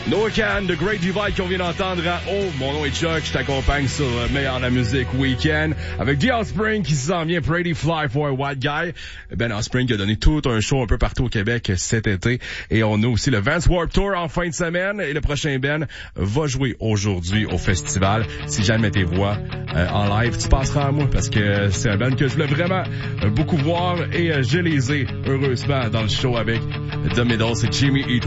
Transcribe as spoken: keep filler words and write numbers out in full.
Noah Kahan, The Great Divide qu'on vient d'entendre à Oh, mon nom est Chuck, je t'accompagne sur le meilleur de la musique week-end avec The Offspring qui s'en vient, Pretty Fly for a White Guy. Ben Offspring qui a donné tout un show un peu partout au Québec cet été et on a aussi le Vans Warped Tour en fin de semaine et le prochain Ben va jouer aujourd'hui au festival. Si jamais tes voix euh, en live, tu passeras à moi parce que c'est un Ben que je voulais vraiment beaucoup voir et euh, je les ai heureusement dans le show avec The Middles et Jimmy Eat